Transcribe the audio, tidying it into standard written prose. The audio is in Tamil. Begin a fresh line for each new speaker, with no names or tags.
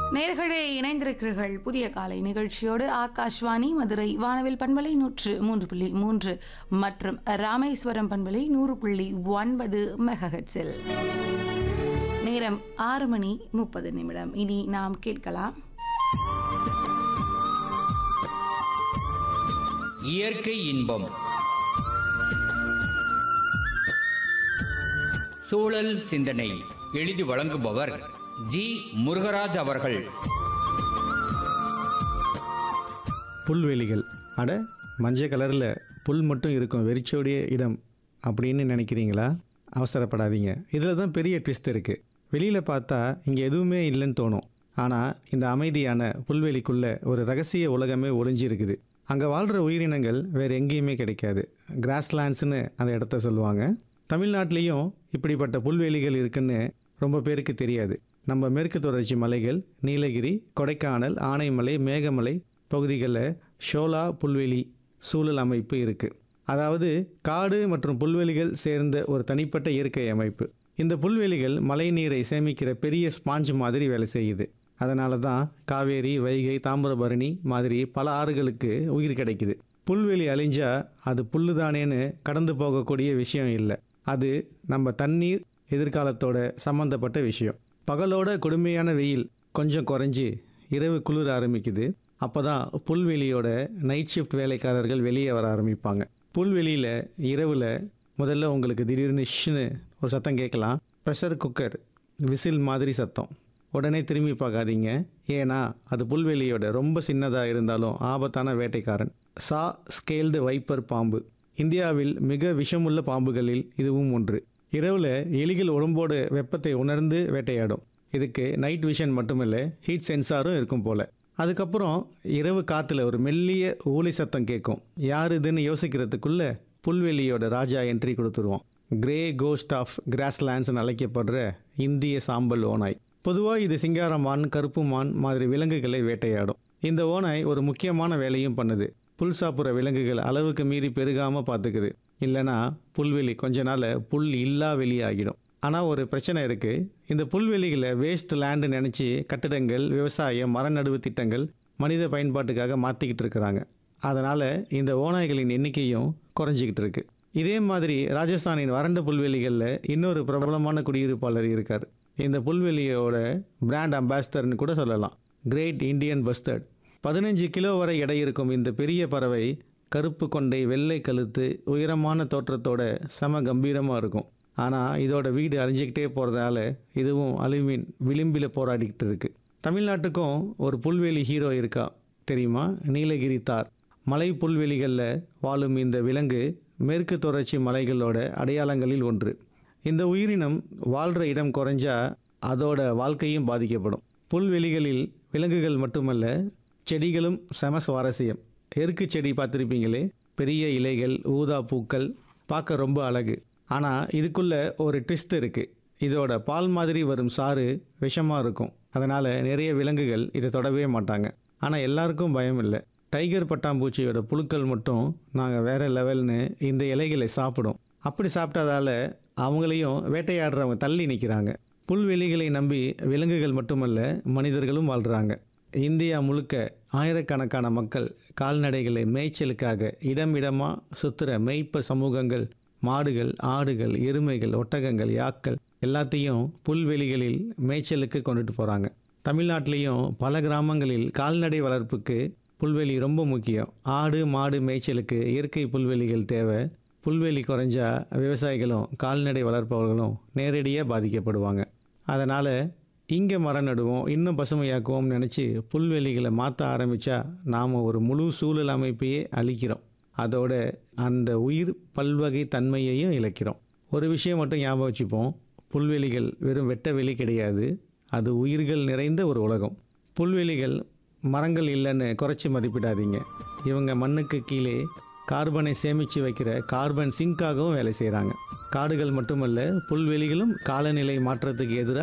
நேயர்களே இணைந்திருக்கிறீர்கள் புதிய காலை நிகழ்ச்சியோடு. ஆகாஷ்வாணி மதுரை வானவில் பண்பலை 103.3 மற்றும் ராமேஸ்வரம் பண்பலை 100.9 மெகாஹெர்ட்ஸில் நேரம் 6:30. இனி நாம் கேட்கலாம்
இயற்கை இன்பம். சூழல் சிந்தனை எழுதி வழங்குபவர் ஜி. முருகராஜ் அவர்கள்.
புல்வெளிகள், அட மஞ்சள் கலரில் புல் மட்டும் இருக்கும் வெறிச்சோடிய இடம் அப்படின்னு நினைக்கிறீங்களா? அவசரப்படாதீங்க, இதில் தான் பெரிய ட்விஸ்ட் இருக்குது. வெளியில் பார்த்தா இங்கே எதுவுமே இல்லைன்னு தோணும். ஆனால் இந்த அமைதியான புல்வெளிக்குள்ளே ஒரு ரகசிய உலகமே ஒளிஞ்சி இருக்குது. அங்கே வாழ்கிற உயிரினங்கள் வேறு எங்கேயுமே கிடைக்காது. கிராஸ்லேண்ட்ஸ்னு அந்த இடத்த சொல்லுவாங்க. தமிழ்நாட்டிலையும் இப்படிப்பட்ட புல்வெளிகள் இருக்குன்னு ரொம்ப பேருக்கு தெரியாது. நம்ம மேற்கு தொடர்ச்சி மலைகள், நீலகிரி, கொடைக்கானல், ஆனைமலை, மேகமலை பகுதிகளில் ஷோலா புல்வெளி சூழல் அமைப்பு இருக்குது. அதாவது காடு மற்றும் புல்வெளிகள் சேர்ந்த ஒரு தனிப்பட்ட இயற்கை அமைப்பு. இந்த புல்வெளிகள் மழை நீரை சேமிக்கிற பெரிய ஸ்பாஞ்ச் மாதிரி வேலை செய்யுது. அதனால தான் காவேரி, வைகை, தாமிரபரணி மாதிரி பல ஆறுகளுக்கு உயிர் கிடைக்குது. புல்வெளி அழிஞ்சா அது புல்லுதானேன்னு கடந்து போகக்கூடிய விஷயம் இல்லை. அது நம்ம தண்ணீர் எதிர்காலத்தோட சம்மந்தப்பட்ட விஷயம். பகலோட கொடுமையான வெயில் கொஞ்சம் குறைஞ்சி இரவு குளிர ஆரம்பிக்குது. அப்போ தான் புல்வெளியோட நைட் ஷிஃப்ட் வேலைக்காரர்கள் வெளியே வர ஆரம்பிப்பாங்க. புல்வெளியில் இரவில் முதல்ல உங்களுக்கு திடீர்னு ஷ்னு ஒரு சத்தம் கேட்கலாம். ப்ரெஷர் குக்கர் விசில் மாதிரி சத்தம். உடனே திரும்பி பார்க்காதீங்க, ஏன்னா அது புல்வெளியோட ரொம்ப சின்னதாக இருந்தாலும் ஆபத்தான வேட்டைக்காரன். சா ஸ்கேல்டு வைப்பர் பாம்பு இந்தியாவில் மிக விஷமுள்ள பாம்புகளில் இதுவும் ஒன்று. இரவில் எலிகள் உடம்போட வெப்பத்தை உணர்ந்து வேட்டையாடும். இதுக்கு நைட் விஷன் மட்டுமில்லை, ஹீட் சென்சாரும் இருக்கும் போல். அதுக்கப்புறம் இரவு காற்றுல ஒரு மெல்லிய ஊளி சத்தம் கேட்கும். யார் இதுன்னு யோசிக்கிறதுக்குள்ளே புல்வெளியோட ராஜா என்ட்ரி கொடுத்துருவோம். கிரே கோஸ்ட் ஆஃப் கிராஸ்லேண்ட்ஸ்னு அழைக்கப்படுற இந்திய சாம்பல் ஓநாய். பொதுவாக இது சிங்காரமான், கருப்பு மான் மாதிரி விலங்குகளை வேட்டையாடும். இந்த ஓநாய் ஒரு முக்கியமான வேலையும் பண்ணுது. புல் சாப்பிட்ற விலங்குகள் அளவுக்கு மீறி பெருகாமல் பார்த்துக்குது. இல்லைனா புல்வெளி கொஞ்ச நாள் புல் இல்லா வெளியாகிடும். ஆனால் ஒரு பிரச்சனை இருக்குது. இந்த புல்வெளிகளை வேஸ்ட் லேண்டு நினச்சி கட்டிடங்கள், விவசாயம், மரநடுவு திட்டங்கள் மனித பயன்பாட்டுக்காக மாற்றிக்கிட்டு இருக்கிறாங்க. அதனால் இந்த ஓநாய்களின் எண்ணிக்கையும் குறைஞ்சிக்கிட்டு இருக்கு. இதே மாதிரி ராஜஸ்தானின் வறண்ட புல்வெளிகளில் இன்னொரு பிரபலமான குடியிருப்பாளர் இருக்கார். இந்த புல்வெளியோட பிராண்ட் அம்பாசிடர்னு கூட சொல்லலாம், கிரேட் இண்டியன் பஸ்டர்ட். 15 கிலோ வரை எடை இருக்கும் இந்த பெரிய பறவை கருப்பு கொண்டை, வெள்ளை கழுத்து, உயரமான தோற்றத்தோட சம கம்பீரமாக இருக்கும். ஆனால் இதோட வீடு அழிஞ்சிக்கிட்டே போகிறதால இதுவும் அழிவின் விளிம்பில் போராடிக்கிட்டு இருக்கு. தமிழ்நாட்டுக்கும் ஒரு புல்வெளி ஹீரோ இருக்கா தெரியுமா? நீலகிரி தார். மலை புல்வெளிகளில் வாழும் இந்த விலங்கு மேற்கு தொடர்ச்சி மலைகளோட அடையாளங்களில் ஒன்று. இந்த உயிரினம் வாழ்கிற இடம் குறைஞ்சா அதோட வாழ்க்கையும் பாதிக்கப்படும். புல்வெளிகளில் விலங்குகள் மட்டுமல்ல, செடிகளும் செம சுவாரஸ்யம். எருக்கு செடி பார்த்துருப்பீங்களே, பெரிய இலைகள், ஊதா பூக்கள், பார்க்க ரொம்ப அழகு. ஆனால் இதுக்குள்ளே ஒரு ட்விஸ்ட் இருக்குது. இதோட பால் மாதிரி வரும் சாறு விஷமாக இருக்கும். அதனால் நிறைய விலங்குகள் இதை தொடவே மாட்டாங்க. ஆனால் எல்லாருக்கும் பயம் இல்லை. டைகர் பட்டாம்பூச்சியோட புழுக்கள் மட்டும் நாங்கள் வேறு லெவல்னு இந்த இலைகளை சாப்பிடும். அப்படி சாப்பிட்டதால அவங்களையும் வேட்டையாடுறவங்க தள்ளி நிற்கிறாங்க. புல்வெளிகளை நம்பி விலங்குகள் மட்டுமல்ல, மனிதர்களும் வாழ்கிறாங்க. இந்தியா முழுக்க ஆயிரக்கணக்கான மக்கள் கால்நடைகளை மேய்ச்சலுக்காக இடம் இடமாக சுற்றுற மேய்ப்ப சமூகங்கள், மாடுகள், ஆடுகள், எருமைகள், ஒட்டகங்கள், யாக்கள் எல்லாத்தையும் புல்வெளிகளில் மேய்ச்சலுக்கு கொண்டுட்டு போகிறாங்க. தமிழ்நாட்டிலையும் பல கிராமங்களில் கால்நடை வளர்ப்புக்கு புல்வெளி ரொம்ப முக்கியம். ஆடு மாடு மேய்ச்சலுக்கு இயற்கை புல்வெளிகள் தேவை. புல்வெளி குறைஞ்சா விவசாயிகளும் கால்நடை வளர்ப்பவர்களும் நேரடியாக பாதிக்கப்படுவாங்க. அதனால் இங்கே மரம் நடுவோம், இன்னும் பசுமையாக்குவோம்னு நினச்சி புல்வெளிகளை மாற்ற ஆரம்பித்தா நாம் ஒரு முழு சூழல் அமைப்பையே அழிக்கிறோம். அதோட அந்த உயிர் பல்வகை தன்மையையும் இழக்கிறோம். ஒரு விஷயம் மட்டும் ஞாபகம் வச்சுப்போம், புல்வெளிகள் வெறும் வெட்ட வெளி கிடையாது, அது உயிர்கள் நிறைந்த ஒரு உலகம். புல்வெளிகள் மரங்கள் இல்லைன்னு குறைச்சி மதிப்பிடாதீங்க. இவங்க மண்ணுக்கு கீழே கார்பனை சேமித்து வைக்கிற கார்பன் சிங்காகவும் வேலை செய்கிறாங்க. காடுகள் மட்டுமல்ல, புல்வெளிகளும் காலநிலை மாற்றத்துக்கு எதிராக